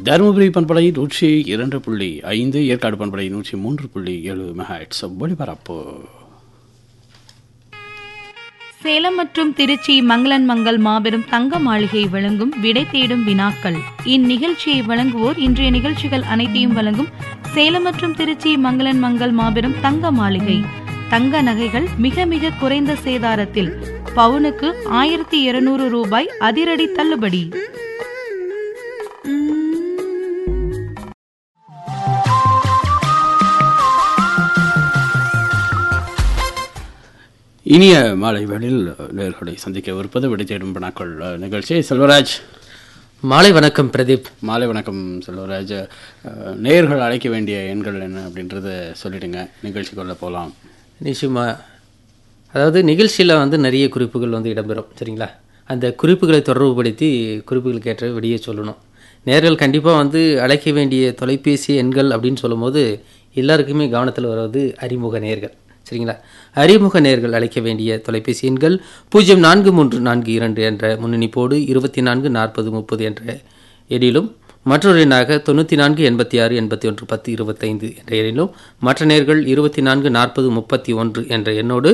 தருமபுரி பண்பலை 102.5, ஏற்காடு பண்பலை 103.7 மெகாஹெர்ட்ஸ் ஒளிபரப்பு. சேலம் மற்றும் திருச்சி மங்களன் மங்கள் மாபெரும் தங்க மாளிகை வழங்கும் விடை தேடும் வினாக்கள். இந்நிகழ்ச்சியை வழங்குவோர் இன்றைய நிகழ்ச்சிகள் அனைத்தையும் வழங்கும் சேலம் மற்றும் திருச்சி மங்களன் மங்கள் மாபெரும் தங்க மாளிகை. தங்க நகைகள் மிக மிக குறைந்த சேதாரத்தில் பவுனுக்கு 1200 ரூபாய் அதிரடி தள்ளுபடி. இனிய மாலை வேளையில் நேயர்களை சந்திக்கவிருப்பது விடை தேடும் வினாக்கள் நிகழ்ச்சி. செல்வராஜ் மாலை வணக்கம். பிரதீப் மாலை வணக்கம். செல்வராஜ், நேயர்கள் அழைக்க வேண்டிய எண்கள் என்ன அப்படின்றத சொல்லிடுங்க, நிகழ்ச்சிக்குள்ள போகலாம். நிச்சயமா. அதாவது நிகழ்ச்சியில் நிறைய குறிப்புகள் இடம்பெறும், சரிங்களா? அந்த குறிப்புகளை தொடர்புபடுத்தி குறிப்புகளுக்கு ஏற்ற விடையை சொல்லணும். நேர்கள் கண்டிப்பாக அழைக்க வேண்டிய தொலைபேசி எண்கள் அப்படின்னு சொல்லும்போது எல்லாருக்குமே கவனத்தில் வருவது அறிமுக நேர்கள், சரிங்களா? அறிமுக நேர்கள் அழைக்க வேண்டிய தொலைபேசி எண்கள் 043442 என்ற முன்னணிப்போடு 244030 என்ற எண்ணிலும், மற்றொரு எண்ணாக 9486811025 என்ற எண்ணிலும், மற்ற நேர்கள் 244031 என்ற எண்ணோடு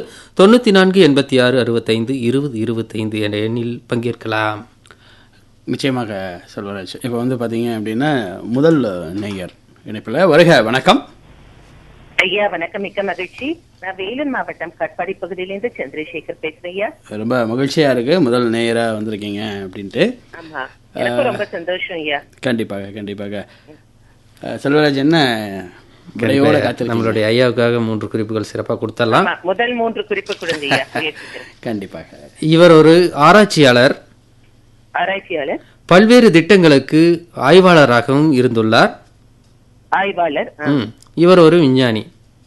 9486652025 என்ற எண்ணில் பங்கேற்கலாம். நிச்சயமாக செல்வராஜ். இப்போ பார்த்தீங்க அப்படின்னா முதல் நேயர் இணைப்பில் வருக. வணக்கம் ஐயா. வணக்கம், மிக்க மகிழ்ச்சி. நான் வேலூர் மாவட்டம் கட்பாடி பகுதியிலிருந்து சந்திரசேகர் பேசுறேன் ஐயா. ரொம்ப மகிழ்ச்சியா இருக்கு, முதல் நேயரா வந்திருக்கீங்க அப்படின்ட்டு. ஆமா, எனக்கு ரொம்ப சந்தோஷம் ஐயா. கண்டிப்பாக கண்டிப்பாக. செல்வராஜ், என்ன விடையோட காத்திருக்கீங்க? நம்மளுடைய ஐயாவுக்காக 3 குறிப்புகள் சிறப்பாக கொடுத்துடலாம். முதல் 3 குறிப்பு கொடுங்க ஐயா. கண்டிப்பாக. இவர் ஒரு ஆராய்ச்சியாளர், பல்வேறு திட்டங்களுக்கு ஆய்வாளராகவும் இருந்துள்ளார். ஆய்வாளர். இவர் ஒரு விஞ்ஞானி.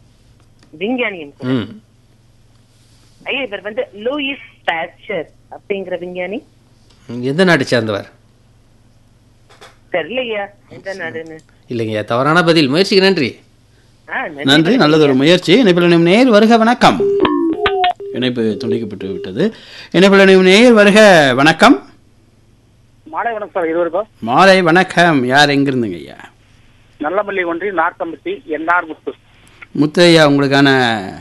ஐயா, இவர் லூயிஸ் பாஸ்டர் அப்படிங்கிற விஞ்ஞானி. எந்த நாட்டை சேர்ந்தவர்? தெரியலையா எந்த நாடுன்னு. இல்லைங்க, தவறான பதில். முயற்சிக்கு நன்றி. நன்றி, நல்லதொரு முயற்சி. இணைப்பில் நேர் வருக. வணக்கம். இணைப்பு துண்டிக்கப்பட்டு விட்டது. இணைப்பில் நேர் வருக. வணக்கம். மாலை வணக்கம் சார். இருவருக்கும் மாலை வணக்கம். யார் எங்கிருந்துங்க ஐயா? நல்லமல்லி ஒன்றி நார்த்தம்பட்டி என்ஆர் முத்து. முத்தையா, உங்களுக்கான